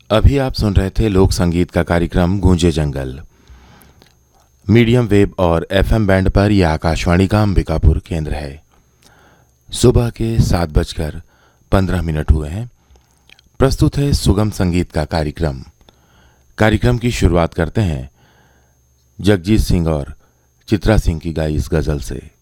अभी आप सुन रहे थे लोक संगीत का कार्यक्रम गूंजे जंगल। मीडियम वेव और एफएम बैंड पर यह आकाशवाणी का अंबिकापुर केंद्र है। सुबह के 7:15 हुए हैं। प्रस्तुत है सुगम संगीत का कार्यक्रम की शुरुआत करते हैं जगजीत सिंह और चित्रा सिंह की गाई इस गजल से।